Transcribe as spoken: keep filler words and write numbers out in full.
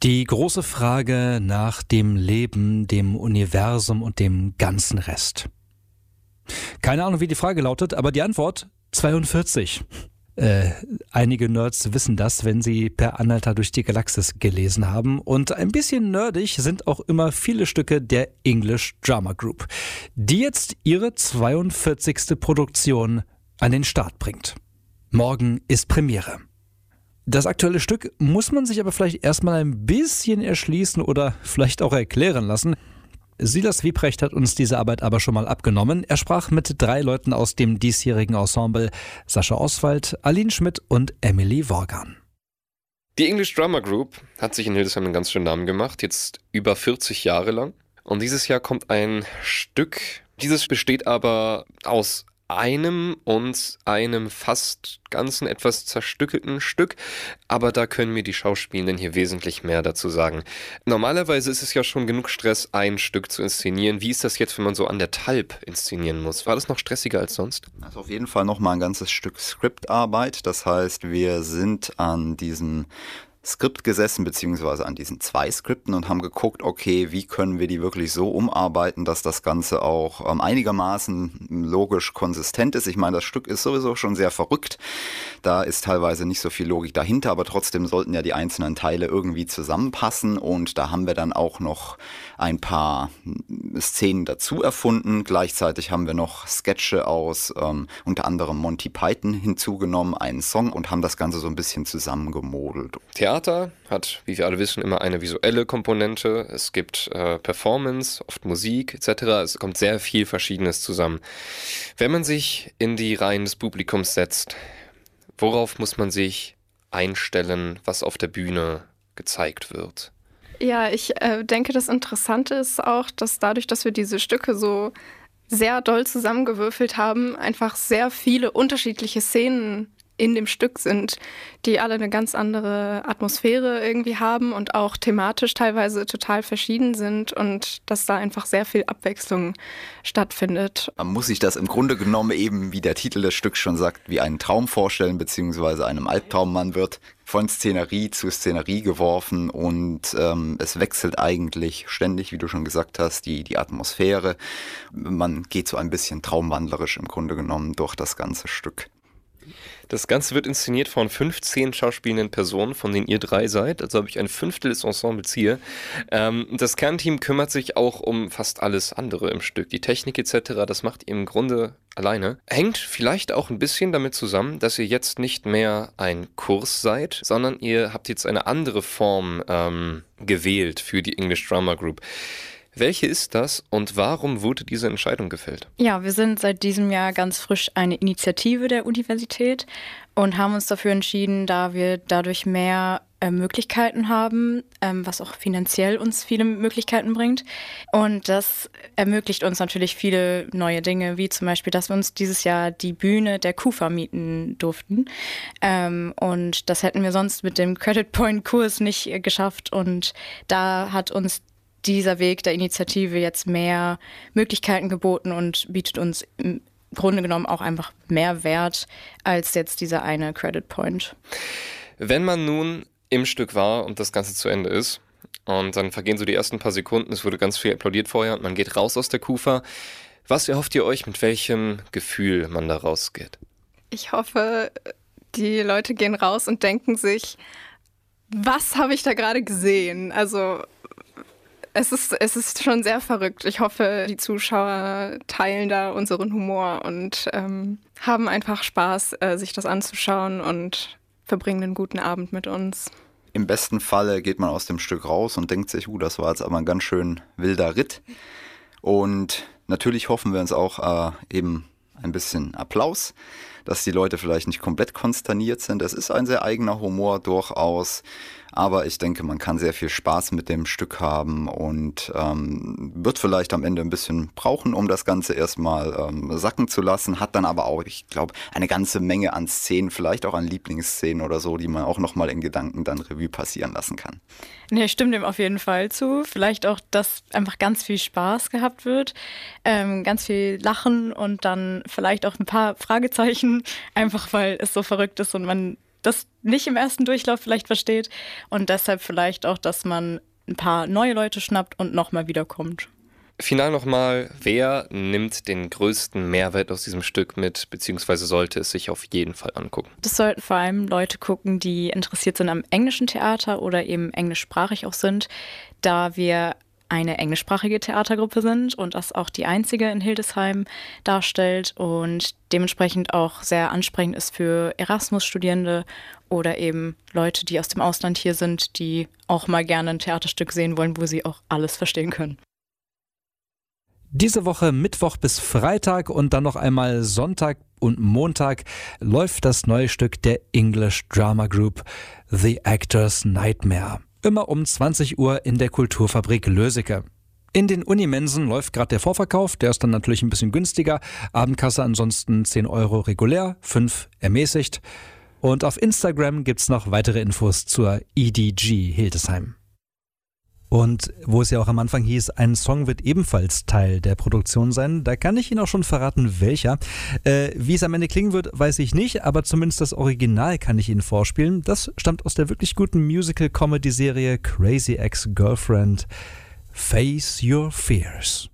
Die große Frage nach dem Leben, dem Universum und dem ganzen Rest. Keine Ahnung, wie die Frage lautet, aber die Antwort zweiundvierzig. Äh, einige Nerds wissen das, wenn sie Per Anhalter durch die Galaxis gelesen haben. Und ein bisschen nerdig sind auch immer viele Stücke der English Drama Group, die jetzt ihre zweiundvierzigste Produktion an den Start bringt. Morgen ist Premiere. Das aktuelle Stück muss man sich aber vielleicht erstmal ein bisschen erschließen oder vielleicht auch erklären lassen. Silas Wiprecht hat uns diese Arbeit aber schon mal abgenommen. Er sprach mit drei Leuten aus dem diesjährigen Ensemble: Sascha Oswald, Aline Schmidt und Emily Worgan. Die English Drama Group hat sich in Hildesheim einen ganz schönen Namen gemacht, jetzt über vierzig Jahre lang. Und dieses Jahr kommt ein Stück. Dieses besteht aber aus einem und einem fast ganzen, etwas zerstückelten Stück, aber da können mir die Schauspielenden hier wesentlich mehr dazu sagen. Normalerweise ist es ja schon genug Stress, ein Stück zu inszenieren. Wie ist das jetzt, wenn man so an der Talb inszenieren muss? War das noch stressiger als sonst? Das ist auf jeden Fall nochmal ein ganzes Stück Skriptarbeit. Das heißt, wir sind an diesem Skript gesessen, beziehungsweise an diesen zwei Skripten und haben geguckt, okay, wie können wir die wirklich so umarbeiten, dass das Ganze auch ähm, einigermaßen logisch konsistent ist. Ich meine, das Stück ist sowieso schon sehr verrückt. Da ist teilweise nicht so viel Logik dahinter, aber trotzdem sollten ja die einzelnen Teile irgendwie zusammenpassen und da haben wir dann auch noch ein paar Szenen dazu erfunden. Gleichzeitig haben wir noch Sketche aus ähm, unter anderem Monty Python hinzugenommen, einen Song und haben das Ganze so ein bisschen zusammengemodelt. Theater hat, wie wir alle wissen, immer eine visuelle Komponente. Es gibt äh, Performance, oft Musik et cetera. Es kommt sehr viel Verschiedenes zusammen. Wenn man sich in die Reihen des Publikums setzt, worauf muss man sich einstellen, was auf der Bühne gezeigt wird? Ja, ich äh, denke, das Interessante ist auch, dass dadurch, dass wir diese Stücke so sehr doll zusammengewürfelt haben, einfach sehr viele unterschiedliche Szenen in dem Stück sind, die alle eine ganz andere Atmosphäre irgendwie haben und auch thematisch teilweise total verschieden sind und dass da einfach sehr viel Abwechslung stattfindet. Man muss sich das im Grunde genommen eben, wie der Titel des Stücks schon sagt, wie einen Traum vorstellen, beziehungsweise einem Albtraum. Man wird von Szenerie zu Szenerie geworfen und ähm, es wechselt eigentlich ständig, wie du schon gesagt hast, die, die Atmosphäre. Man geht so ein bisschen traumwandlerisch im Grunde genommen durch das ganze Stück. Das Ganze wird inszeniert von fünfzehn schauspielenden Personen, von denen ihr drei seid. Also habe ich ein Fünftel des Ensembles hier. Ähm, das Kernteam kümmert sich auch um fast alles andere im Stück. Die Technik et cetera, das macht ihr im Grunde alleine. Hängt vielleicht auch ein bisschen damit zusammen, dass ihr jetzt nicht mehr ein Kurs seid, sondern ihr habt jetzt eine andere Form ähm, gewählt für die English Drama Group. Welche ist das und warum wurde diese Entscheidung gefällt? Ja, wir sind seit diesem Jahr ganz frisch eine Initiative der Universität und haben uns dafür entschieden, da wir dadurch mehr äh, Möglichkeiten haben, ähm, was auch finanziell uns viele Möglichkeiten bringt. Und das ermöglicht uns natürlich viele neue Dinge, wie zum Beispiel, dass wir uns dieses Jahr die Bühne der KUFA mieten durften. Ähm, und das hätten wir sonst mit dem Credit Point Kurs nicht äh, geschafft. Und da hat uns dieser Weg der Initiative jetzt mehr Möglichkeiten geboten und bietet uns im Grunde genommen auch einfach mehr Wert als jetzt dieser eine Credit Point. Wenn man nun im Stück war und das Ganze zu Ende ist und dann vergehen so die ersten paar Sekunden, es wurde ganz viel applaudiert vorher und man geht raus aus der KUFA, was erhofft ihr euch, mit welchem Gefühl man da rausgeht? Ich hoffe, die Leute gehen raus und denken sich, was habe ich da gerade gesehen? Also Es ist, es ist schon sehr verrückt. Ich hoffe, die Zuschauer teilen da unseren Humor und ähm, haben einfach Spaß, äh, sich das anzuschauen und verbringen einen guten Abend mit uns. Im besten Falle geht man aus dem Stück raus und denkt sich, uh, das war jetzt aber ein ganz schön wilder Ritt. Und natürlich hoffen wir uns auch äh, eben ein bisschen Applaus, dass die Leute vielleicht nicht komplett konsterniert sind. Es ist ein sehr eigener Humor durchaus, aber ich denke, man kann sehr viel Spaß mit dem Stück haben und ähm, wird vielleicht am Ende ein bisschen brauchen, um das Ganze erstmal ähm, sacken zu lassen, hat dann aber auch, ich glaube, eine ganze Menge an Szenen, vielleicht auch an Lieblingsszenen oder so, die man auch nochmal in Gedanken dann Revue passieren lassen kann. Nee, ich stimme dem auf jeden Fall zu. Vielleicht auch, dass einfach ganz viel Spaß gehabt wird, ähm, ganz viel Lachen und dann vielleicht auch ein paar Fragezeichen, einfach weil es so verrückt ist und man das nicht im ersten Durchlauf vielleicht versteht und deshalb vielleicht auch, dass man ein paar neue Leute schnappt und nochmal wiederkommt. Final nochmal, wer nimmt den größten Mehrwert aus diesem Stück mit, beziehungsweise sollte es sich auf jeden Fall angucken? Das sollten vor allem Leute gucken, die interessiert sind am englischen Theater oder eben englischsprachig auch sind, da wir eine englischsprachige Theatergruppe sind und das auch die einzige in Hildesheim darstellt und dementsprechend auch sehr ansprechend ist für Erasmus-Studierende oder eben Leute, die aus dem Ausland hier sind, die auch mal gerne ein Theaterstück sehen wollen, wo sie auch alles verstehen können. Diese Woche Mittwoch bis Freitag und dann noch einmal Sonntag und Montag läuft das neue Stück der English Drama Group The Actor's Nightmare. Immer um zwanzig Uhr in der Kulturfabrik Löseke. In den Unimensen läuft gerade der Vorverkauf, der ist dann natürlich ein bisschen günstiger. Abendkasse ansonsten zehn Euro regulär, fünf ermäßigt. Und auf Instagram gibt's noch weitere Infos zur E D G Hildesheim. Und wo es ja auch am Anfang hieß, ein Song wird ebenfalls Teil der Produktion sein, da kann ich Ihnen auch schon verraten, welcher. Äh, wie es am Ende klingen wird, weiß ich nicht, aber zumindest das Original kann ich Ihnen vorspielen. Das stammt aus der wirklich guten Musical-Comedy-Serie Crazy Ex-Girlfriend. Face Your Fears.